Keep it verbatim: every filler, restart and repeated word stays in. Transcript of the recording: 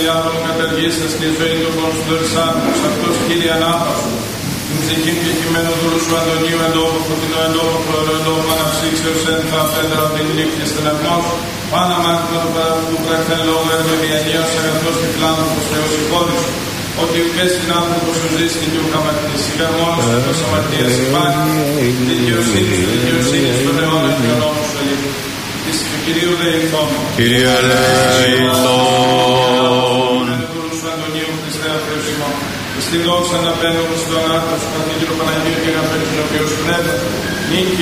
διάβολο καταργήσας και ζωή των πόνους του δωρησάντους, αυτός Κύριε ανάπαυσου, την ψυχή και κειμένο δούλου σου Αντωνίου εντόπου, φωτεινό εντόπου, προωρό εντόπου, αναψύξεως ένθα απέντρα από την νύχτη στεναγμός, πάνω μάρτυμα του παραγωγού πρακτέν λόγω έργο διανύος, αγαθός και φιλάνθρωπος Θεός υπόδειξου, ότι ουκές την άνθρωπος σου ζήσει και ουκ αμαρτήσει, καρμόνος και τος αμαρτίας υπάρχει, δικαιοσύνη σου, δικαιοσύνη στον αιώνα και ο νόμος σου ελίγου. Της του Κυρίου δεηθών. Κύριε ελέηθων. Σου Αντωνίου Χριστέ Αθέος ημών. Στην δόξα να μπαίνω στον άκρο σου Καθήκηρο Παναγίου και αγαπητός ο οποίος πνεύμα. Νίκη